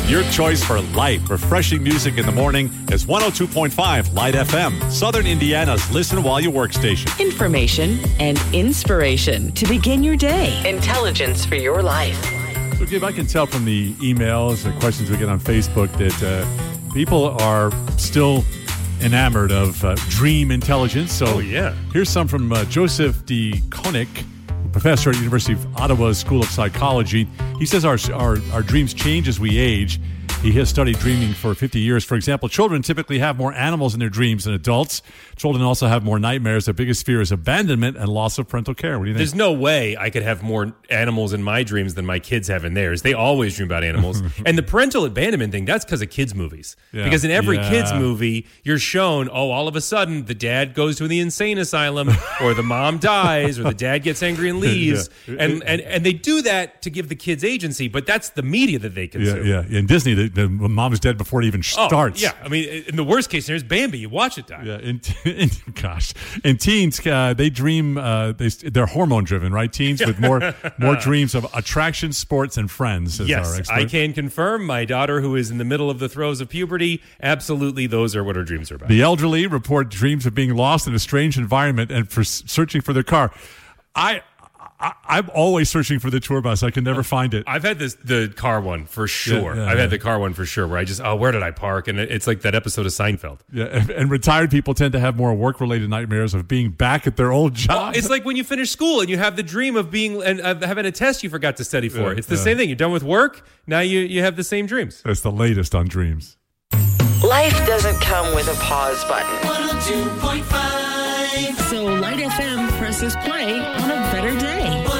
Your choice for light, refreshing music in the morning is 102.5 Light FM, Southern Indiana's listen while you work station. Information and inspiration to begin your day. Intelligence for your life. So, Gabe, I can tell from the emails, the questions we get on Facebook that people are still enamored of dream intelligence. So, here's some from Joseph D. Koenig, professor at the University of Ottawa's School of Psychology. He says our dreams change as we age. He has studied dreaming for 50 years. For example, children typically have more animals in their dreams than adults. Children also have more nightmares. Their biggest fear is abandonment and loss of parental care. What do you think? There's no way I could have more animals in my dreams than my kids have in theirs. They always dream about animals. And the parental abandonment thing, that's because of kids' movies. Yeah. Because in every kids' movie, you're shown, all of a sudden, the dad goes to the insane asylum, or the mom dies, or the dad gets angry and leaves. And they do that to give the kids agency, but that's the media that they consume. Yeah. In Disney, the mom is dead before it even starts. I mean, in the worst case, there's Bambi. You watch it die. Yeah. In teens, they dream. They're hormone driven, right? Teens with more dreams of attraction, sports, and friends. Yes, I can confirm. My daughter, who is in the middle of the throes of puberty, absolutely, those are what her dreams are about. The elderly report dreams of being lost in a strange environment and for searching for their car. I'm always searching for the tour bus. I can never find it. I've had the car one for sure. I've had the car one for sure, where I just, where did I park? And it's like that episode of Seinfeld. Yeah, and retired people tend to have more work-related nightmares of being back at their old job. It's like when you finish school and you have the dream of being and having a test you forgot to study for. It's the same thing. You're done with work. Now you have the same dreams. That's the latest on dreams. Life doesn't come with a pause button. 102.5. So Light FM presses play on a better day.